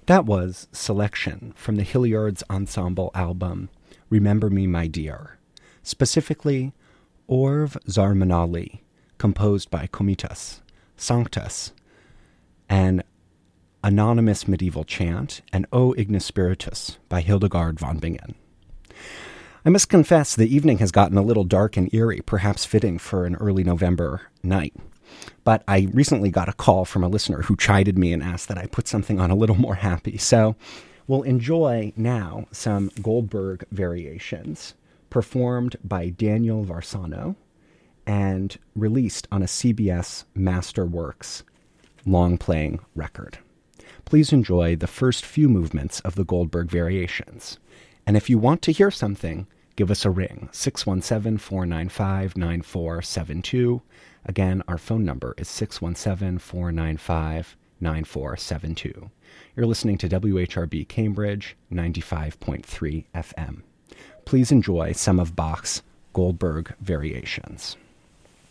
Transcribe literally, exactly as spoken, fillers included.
That was Selection from the Hilliard's Ensemble album, Remember Me, My Dear, specifically Orv Zarmanali, composed by Komitas, Sanctus, and Anonymous Medieval Chant, and O Ignis Spiritus by Hildegard von Bingen. I must confess the evening has gotten a little dark and eerie, perhaps fitting for an early November night. But I recently got a call from a listener who chided me and asked that I put something on a little more happy. So we'll enjoy now some Goldberg variations performed by Daniel Varsano and released on a C B S Masterworks long-playing record. Please enjoy the first few movements of the Goldberg variations. And if you want to hear something, give us a ring, six one seven, four nine five, nine four seven two. Again, our phone number is six one seven, four nine five, nine four seven two. You're listening to W H R B Cambridge, ninety-five point three F M. Please enjoy some of Bach's Goldberg variations.